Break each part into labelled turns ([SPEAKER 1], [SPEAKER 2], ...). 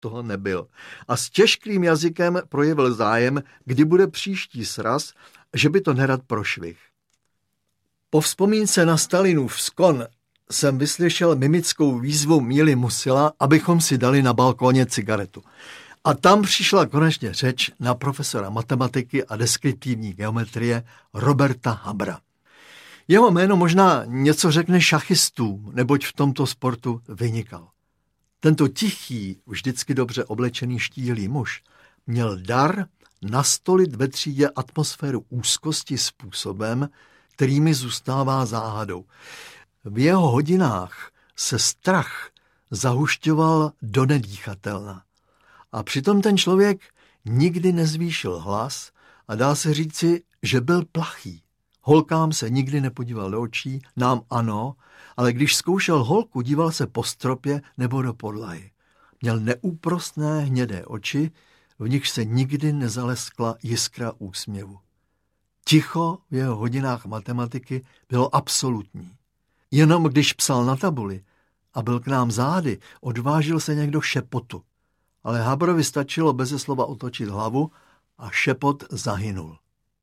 [SPEAKER 1] toho nebyl. A s těžkým jazykem projevil zájem, kdy bude příští sraz, že by to nerad prošvih. Po vzpomínce na Stalinův skon jsem vyslyšel mimickou výzvu Míly Musila, abychom si dali na balkóně cigaretu. A tam přišla konečně řeč na profesora matematiky a deskriptivní geometrie Roberta Hubbera. Jeho jméno možná něco řekne šachistům, neboť v tomto sportu vynikal. Tento tichý, vždycky dobře oblečený štíhlý muž měl dar nastolit ve třídě atmosféru úzkosti způsobem, který mi zůstává záhadou. V jeho hodinách se strach zahušťoval do nedýchatelna. A přitom ten člověk nikdy nezvýšil hlas a dá se říci, že byl plachý. Holkám se nikdy nepodíval do očí, nám ano, ale když zkoušel holku, díval se po stropě nebo do podlahy. Měl neúprosné hnědé oči, v nich se nikdy nezaleskla jiskra úsměvu. Ticho v jeho hodinách matematiky bylo absolutní. Jenom když psal na tabuli a byl k nám zády, odvážil se někdo šepotu. Ale Hubberovi stačilo beze slova otočit hlavu a šepot zahynul.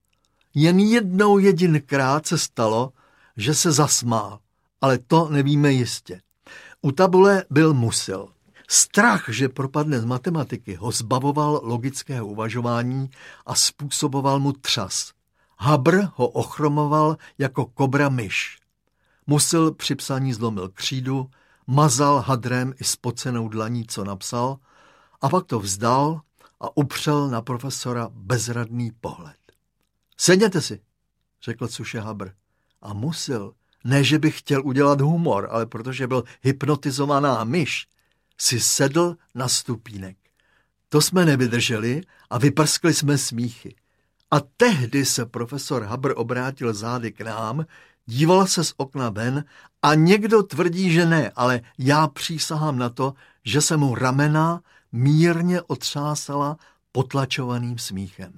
[SPEAKER 1] Jen jednou jedinkrát se stalo, že se zasmál, ale to nevíme jistě. U tabule byl Musil. Strach, že propadne z matematiky, ho zbavoval logického uvažování a způsoboval mu třas. Hubber ho ochromoval jako kobra myš. Musil při psaní zlomil křídu, mazal hadrem i spocenou dlaní, co napsal, a pak to vzdal a upřel na profesora bezradný pohled. Sedněte si, řekl suše Hubber. A Musil, ne že bych chtěl udělat humor, ale protože byl hypnotizovaná myš, si sedl na stupínek. To jsme nevydrželi a vyprskli jsme smíchy. A tehdy se profesor Hubber obrátil zády k nám, díval se z okna ven a někdo tvrdí, že ne, ale já přísahám na to, že se mu ramena mírně otřásala potlačovaným smíchem.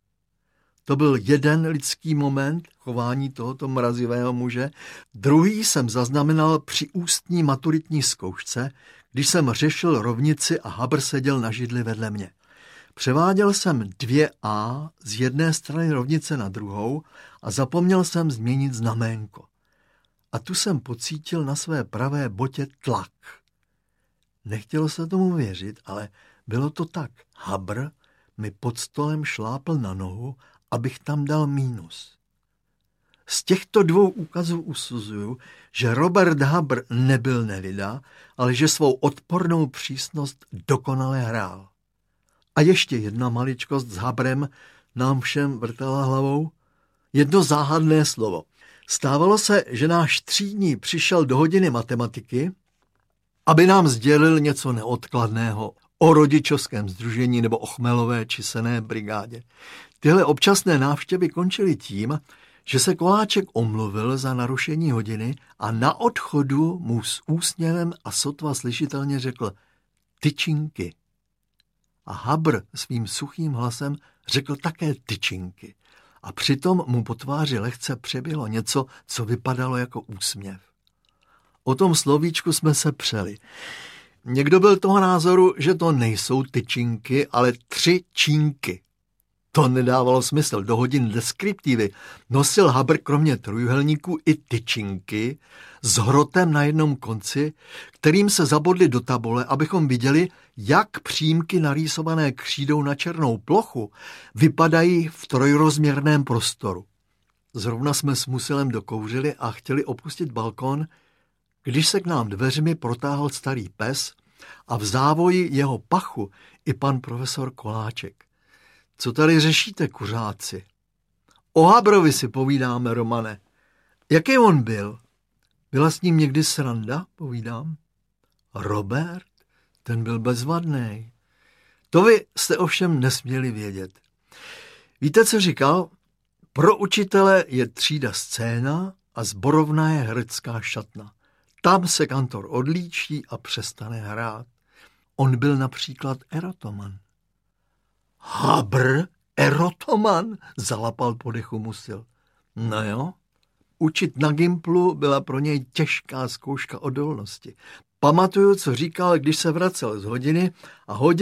[SPEAKER 1] To byl jeden lidský moment chování tohoto mrazivého muže. Druhý jsem zaznamenal při ústní maturitní zkoušce, když jsem řešil rovnici a Hubber seděl na židli vedle mě. Převáděl jsem 2a z jedné strany rovnice na druhou a zapomněl jsem změnit znaménko. A tu jsem pocítil na své pravé botě tlak. Nechtělo se tomu věřit, ale bylo to tak. Hubber mi pod stolem šlápl na nohu, abych tam dal mínus. Z těchto dvou úkazů usuzuju, že Robert Hubber nebyl nelida, ale že svou odpornou přísnost dokonale hrál. A ještě jedna maličkost s Hubberem nám všem vrtala hlavou. Jedno záhadné slovo. Stávalo se, že náš třídní přišel do hodiny matematiky, aby nám sdělil něco neodkladného o rodičovském sdružení nebo o chmelové či senné brigádě. Tyhle občasné návštěvy končily tím, že se Koláček omluvil za narušení hodiny a na odchodu mu s úsměvem a sotva slyšitelně řekl tyčinky. A Hubber svým suchým hlasem řekl také tyčinky. A přitom mu po tváři lehce přeběhlo něco, co vypadalo jako úsměv. O tom slovíčku jsme se přeli. Někdo byl toho názoru, že to nejsou tyčinky, ale 3 čínky. To nedávalo smysl. Do hodin deskriptivy nosil Hubber kromě trojúhelníků i tyčinky s hrotem na jednom konci, kterým se zabodli do tabule, abychom viděli, jak přímky narýsované křídou na černou plochu vypadají v trojrozměrném prostoru. Zrovna jsme s Musilem dokouřili a chtěli opustit balkon, když se k nám dveřmi protáhl starý pes a v závoji jeho pachu i pan profesor Koláček. Co tady řešíte, kuřáci? O Hubberovi si povídáme, Romane. Jaký on byl? Byla s ním někdy sranda, povídám. Robert? Ten byl bezvadný. To vy jste ovšem nesměli vědět. Víte, co říkal? Pro učitele je třída scéna a sborovna je herecká šatna. Tam se kantor odlíčí a přestane hrát. On byl například erotoman. Hubber? Erotoman? Zalapal po dechu Musil. No jo, učit na Gimplu byla pro něj těžká zkouška odolnosti. Pamatuju, co říkal, když se vracel z hodiny a hodil